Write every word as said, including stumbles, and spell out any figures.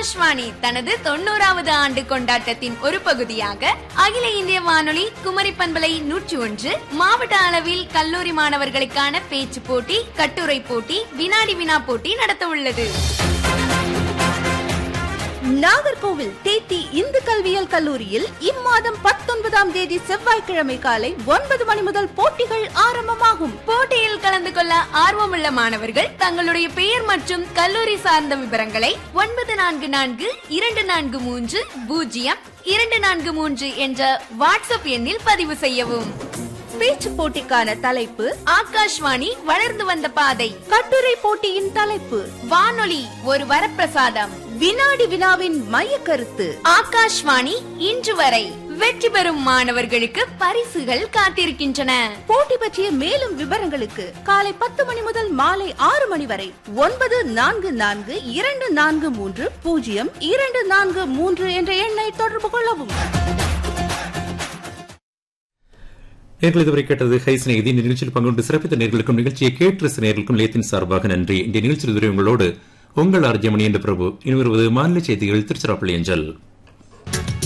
ஆகாஷ்வாணி தனது தொண்ணூறாவது ஆண்டு கொண்டாட்டத்தின் ஒரு பகுதியாக அகில இந்திய வானொலி குமரி பண்பலை நூற்றி ஒன்று மாவட்ட அளவில் கல்லூரி மாணவர்களுக்கான பேச்சு போட்டி, கட்டுரை போட்டி, வினாடி வினா போட்டி நடத்த உள்ளது. நாகர்கோவில் தேத்தி இந்து கல்வியியல் கல்லூரியில் இம்மாதம் பத்தொன்பதாம் தேதி செவ்வாய்க்கிழமை காலை ஒன்பது மணி முதல் போட்டிகள் ஆரம்பமாகும். போட்டியில் கலந்து கொள்ள ஆர்வமுள்ள மாணவர்கள் தங்களுடைய பெயர் மற்றும் கல்லூரி சார்ந்த விவரங்களை ஒன்பது நான்கு நான்கு இரண்டு நான்கு மூன்று பூஜ்ஜியம் இரண்டு நான்கு மூன்று என்ற வாட்ஸ்அப் எண்ணில் பதிவு செய்யவும். பேச்சு போட்டிக்கான தலைப்பு ஆகாஷ்வாணி வளர்ந்து வந்த பாதை. கட்டுரை போட்டியின் தலைப்பு வானொலி ஒரு வரப்பிரசாதம். வினாடி வினாவின் மைய கருத்து ஆகாஷ்வாணி இன்று வரை. வெற்றி பெறும் மாணவர்களுக்கு பரிசுகள் காத்திருக்கின்றன. போட்டி பற்றிய மேலும் விவரங்களுக்கு காலை பத்து மணி முதல் மாலை ஆறு மணி வரை ஒன்பது நான்கு நான்கு இரண்டு நான்கு மூன்று பூஜ்ஜியம் இரண்டு நான்கு மூன்று என்ற எண்ணை தொடர்பு கொள்ளவும். நேர்கள் இதுவரை கேட்டது ஹை சிநேகிதி. இந்த நிகழ்ச்சியில் பங்கொண்டு சிறப்பித்த நேர்களுக்கும் நிகழ்ச்சியை கேட்டு நேர்களுக்கும் நிலையத்தின் சார்பாக நன்றி. இந்த நிகழ்ச்சியில் உங்களோடு உங்கள் ஆர்ஜிமணி என்ற பிரபு. இனி வருவது மாநில செய்திகள் திருச்சிராப்பள்ளி அஞ்சல்.